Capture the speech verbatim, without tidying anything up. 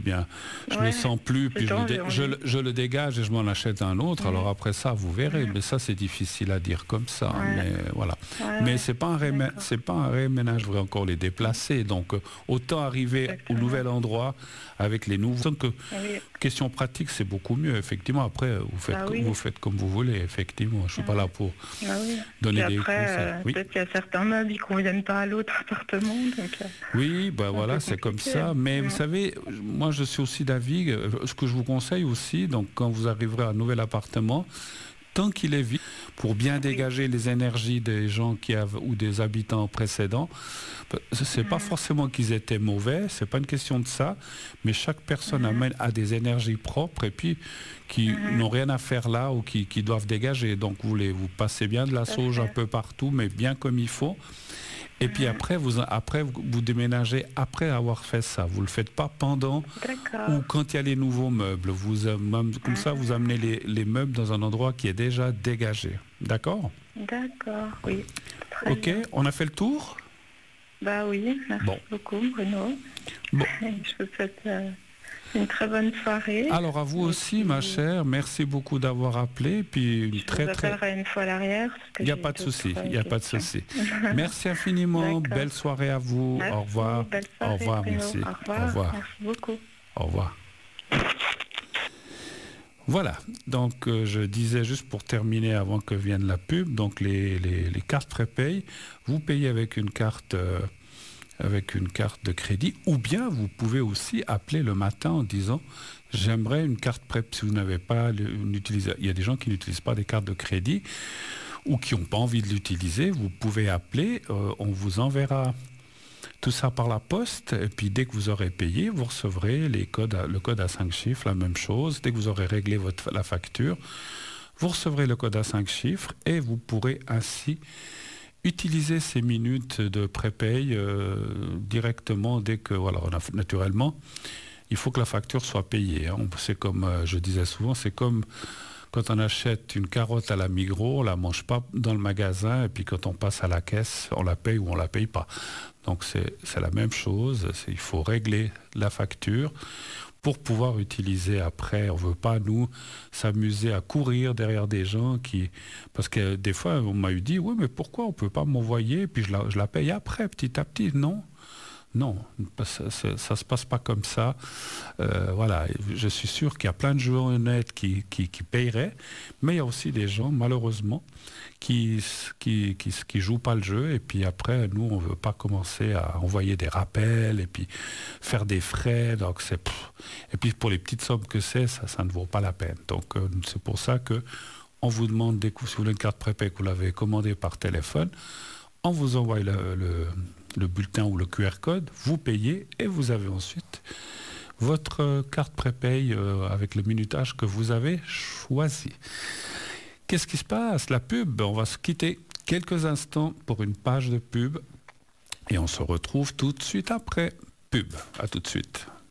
bien je Ouais, le sens plus, puis je le, dé- envie. je, le- je le dégage et je m'en achète un autre. Mmh. Alors après ça, vous verrez. Mmh. Mais ça, c'est difficile à dire comme ça. Ouais. Mais voilà. Ouais, mais ouais. c'est pas un rémé- c'est pas un réménage. Je voudrais encore les déplacer. Donc euh, autant arriver Exactement. au nouvel endroit avec les nouveaux. Donc, que, Oui. question pratique, c'est beaucoup mieux. Effectivement, après, vous faites, Bah co- oui. vous faites comme vous voulez. Effectivement, je suis pas Ouais. là pour Ah oui. donner Puis des après, conseils. euh, Oui. peut-être qu'il y a certains meubles qui ne conviennent pas à l'autre appartement. Donc, euh, Oui, ben un voilà, peu c'est comme compliqué. ça. Mais Mm. vous savez, moi je suis aussi d'avis, euh, ce que je vous conseille aussi, donc quand vous arriverez à un nouvel appartement, tant qu'il est vide, pour bien dégager les énergies des gens qui avaient, ou des habitants précédents, c'est pas Mm. forcément qu'ils étaient mauvais, c'est pas une question de ça, mais chaque personne Mm. amène à des énergies propres et puis qui Mm. n'ont rien à faire là ou qui, qui doivent dégager. Donc vous les, vous passez bien de la Tout à sauge fait. un peu partout, mais bien comme il faut. Et puis après, vous, après, vous, vous déménagez après avoir fait ça. Vous ne le faites pas pendant D'accord. ou quand il y a les nouveaux meubles. Vous, euh, même- comme ça, vous amenez les, les meubles dans un endroit qui est déjà dégagé. D'accord? D'accord, oui. Très Ok, bien. on a fait le tour? Bah oui, merci Bon. beaucoup Bruno. Bon. Je vous souhaite euh, une très bonne soirée. Alors à vous Et aussi, puis, ma chère, merci beaucoup d'avoir appelé. Puis une Je très vous très. appellerai une fois à l'arrière. Il n'y a pas de souci, il n'y a pas de souci. Merci infiniment, D'accord. belle soirée à vous. Merci, Au revoir. belle soirée, Au revoir, Bruno. merci. Au revoir. Au revoir. Merci beaucoup. Au revoir. Voilà, donc euh, je disais juste pour terminer avant que vienne la pub, donc les, les, les cartes prépay, vous payez avec une carte euh, avec une carte de crédit, ou bien vous pouvez aussi appeler le matin en disant j'aimerais une carte prépay. Si vous n'avez pas une utilisation, il y a des gens qui n'utilisent pas des cartes de crédit ou qui n'ont pas envie de l'utiliser, vous pouvez appeler, euh, on vous enverra tout ça par la poste, et puis dès que vous aurez payé, vous recevrez les codes à, le code à cinq chiffres, la même chose. Dès que vous aurez réglé votre, la facture, vous recevrez le code à cinq chiffres et vous pourrez ainsi utiliser ces minutes de prépay euh, directement dès que, voilà, on a, naturellement, il faut que la facture soit payée. Hein. C'est comme, euh, je disais souvent, c'est comme quand on achète une carotte à la Migros, on ne la mange pas dans le magasin, et puis quand on passe à la caisse, on la paye ou on ne la paye pas. Donc c'est, c'est la même chose, c'est, il faut régler la facture pour pouvoir utiliser après. On ne veut pas, nous, s'amuser à courir derrière des gens qui... Parce que des fois, on m'a eu dit, oui, mais pourquoi on ne peut pas m'envoyer, puis je la, je la paye après, petit à petit. Non. Non, ça ne se passe pas comme ça. Euh, voilà, je suis sûr qu'il y a plein de gens honnêtes qui, qui, qui paieraient, mais il y a aussi des gens, malheureusement, qui qui, qui, qui jouent pas le jeu, et puis après, nous, on ne veut pas commencer à envoyer des rappels, et puis faire des frais, donc c'est... Pff. Et puis pour les petites sommes que c'est, ça, ça ne vaut pas la peine. Donc euh, c'est pour ça que on vous demande, dès que vous voulez une carte prépay que vous l'avez commandée par téléphone, on vous envoie le, le, le bulletin ou le Q R code, vous payez et vous avez ensuite votre carte prépay euh, avec le minutage que vous avez choisi. Qu'est-ce qui se passe? La pub, on va se quitter quelques instants pour une page de pub et on se retrouve tout de suite après. Pub, à tout de suite.